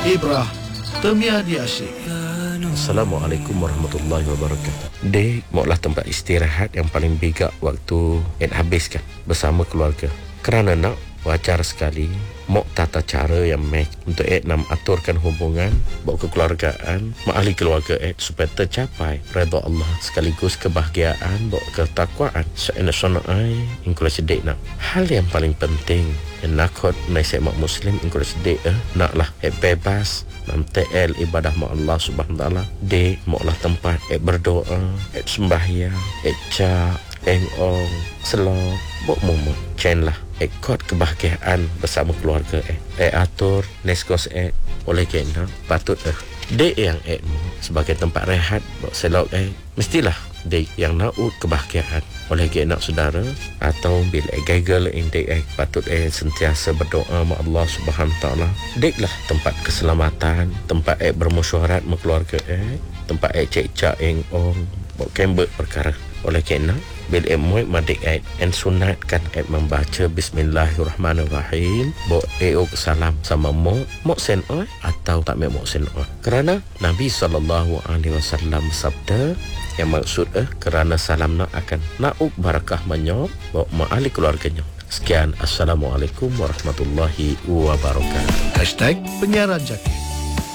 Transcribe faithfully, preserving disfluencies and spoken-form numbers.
Ibrah Temia di Asyik. Assalamualaikum warahmatullahi wabarakatuh. Dek, moklah tempat istirahat yang paling bijak waktu Ed habiskan bersama keluarga. Kerana nak wajar sekali mok tata cara yang match untuk Ed nak aturkan hubungan bawa kekeluargaan mak ahli keluarga Ed supaya tercapai redha Allah sekaligus kebahagiaan bawa ketakwaan sa'ina sonai ingkula sedek nak. Hal yang paling penting yang nakot naik mak muslim ingkula sedek eh, naklah Ed bebas nam T L ibadah mak Allah subhanahu wa ta'ala. Dek moklah tempat Ed berdoa, Ed sembahyang, Ed cak, engong, selok, bok momok. Chen lah ekot kebahagiaan bersama keluarga eh. Eh atur neskos eh oleh kena patut eh. Dek yang eh sebagai tempat rehat bok selok eh mestilah dek yang naud kebahagiaan oleh kena saudara atau bila eh gagal indek eh patut eh sentiasa berdoa ma Allah Subhanahu taala. Dek lah tempat keselamatan, tempat eh bermusyawarat ma keluarga eh, tempat eh cek-cak eng-ong bok kembek perkara. Oleh kerana bila eh muat madik eh en sunatkan eh membaca Bismillahirrahmanirrahim bo eh salam sama mo mo sen oi atau tak me mo sen oi. Kerana Nabi sallallahu alaihi wasallam sabda yang maksud eh kerana salam nak akan nauk barakah menyo bo ma ahli keluarganya. Sekian, Assalamualaikum warahmatullahi wabarakatuh. Hashtag Penyiaran Jaki.